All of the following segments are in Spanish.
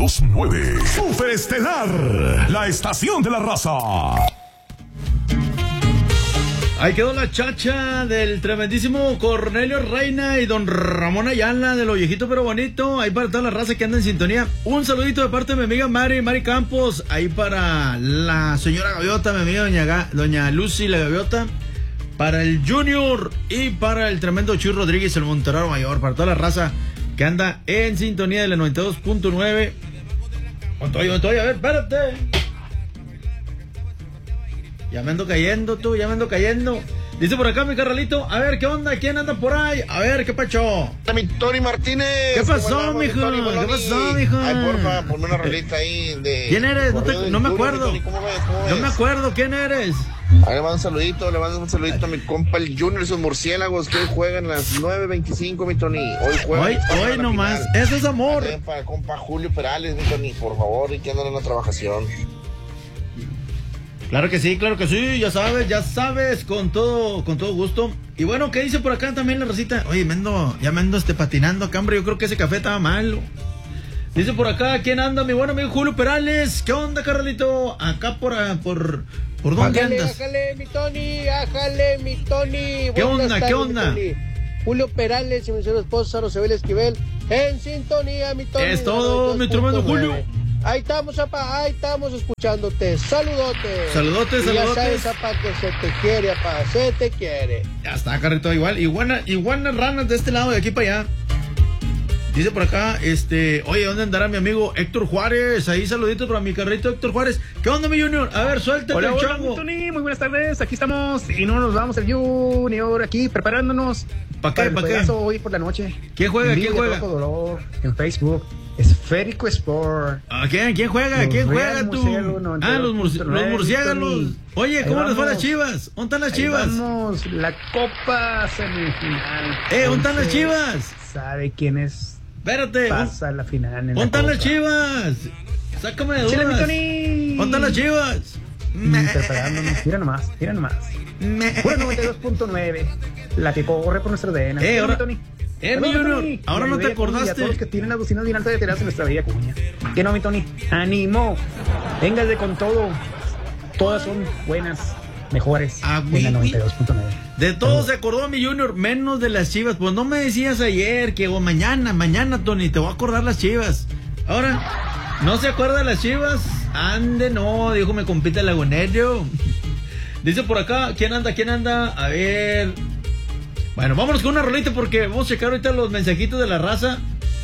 92.9. Super Estelar, la estación de la raza. Ahí quedó la chacha del tremendísimo Cornelio Reina y don Ramón Ayala, de lo viejito pero bonito. Ahí para toda la raza que anda en sintonía. Un saludito de parte de mi amiga Mari Campos. Ahí para la señora Gaviota, mi amiga doña Lucy la Gaviota. Para el Junior y para el tremendo Chuy Rodríguez, el Monterrey Mayor. Para toda la raza que anda en sintonía de la 92.9. Montoya, a ver, espérate. Ya me ando cayendo tú, ya me ando cayendo. Dice por acá mi carnalito, a ver, ¿qué onda? ¿Quién anda por ahí? A ver, ¿qué pacho? Mi Tony Martínez. ¿Qué pasó, mijo? ¿Qué pasó, mijo? Ay, porfa, ponme una rolita ahí de... ¿Quién eres? No me acuerdo. ¿Cómo ves? No me acuerdo, ¿quién eres? Ahí le mando un saludito a mi compa el Junior y sus murciélagos que hoy juegan a las 9:25, mi Tony. Hoy juegan. Hoy nomás, eso es amor. Para el compa Julio Perales, mi Tony, por favor, y que andan en la trabajación. Claro que sí, ya sabes, con todo gusto. Y bueno, ¿qué dice por acá también la racita? Oye, ya me ando patinando acá, hombre, yo creo que ese café estaba malo. Dice por acá, ¿quién anda? Mi buen amigo Julio Perales. ¿Qué onda, carnalito? Acá por dónde andas. Ájale, mi Tony. ¿Qué onda? Julio Perales y mi señor esposo Rosabel Esquivel en sintonía, mi Tony. Es todo, mi tremendo Julio. Ahí estamos, apá, ahí estamos escuchándote. Saludotes. Y ya sabes, apá, que se te quiere, apá, se te quiere. Ya está, carrito, igual. Iguanas ranas de este lado, de aquí para allá. Dice por acá, oye, ¿dónde andará mi amigo Héctor Juárez? Ahí saluditos para mi carrito Héctor Juárez. ¿Qué onda, mi Junior? A ver, suéltate el chango. Hola, Tony, muy buenas tardes. Aquí estamos y no nos vamos el Junior aquí preparándonos. ¿Para qué? Hoy por la noche. ¿Quién juega? Dolor, en Facebook. Esférico Sport. ¿A quién juega? ¿Quién juega tú? Los murciélagos. Oye, ¿cómo les fue a las Chivas? ¿Dónde están las Chivas? Vamos, la Copa Semifinal. ¿Dónde están las Chivas? ¿Sabe quién es? Espérate. Pasa la final en ¿dónde están las Chivas? Sácame de dudas. ¿Dónde están las Chivas? Preparándonos. Mira nomás. Bueno, 92.9. La que corre por nuestra DNA. Tony. Mi Junior, ahora no te acordaste. A todos los que tienen las bocinas bien altas de tirarse nuestra bella cuña. Que no, mi Tony. ¡Ánimo! Véngase con todo. Todas son buenas, mejores. En la 92.9. De todo se acordó mi Junior, menos de las Chivas. Pues no me decías ayer que mañana, Tony, te voy a acordar las Chivas. Ahora, ¿no se acuerda de las Chivas? Ande, no, dijo me compite el lagunero. Dice por acá, ¿quién anda? A ver. Bueno, vámonos con una rolita porque vamos a checar ahorita los mensajitos de la raza.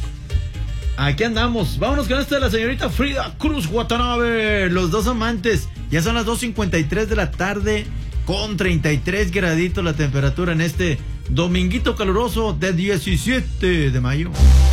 Aquí andamos. Vámonos con esta de la señorita Frida Cruz Watanabe. Los dos amantes. Ya son las 2:53 de la tarde con 33 graditos la temperatura en este dominguito caluroso de 17 de mayo.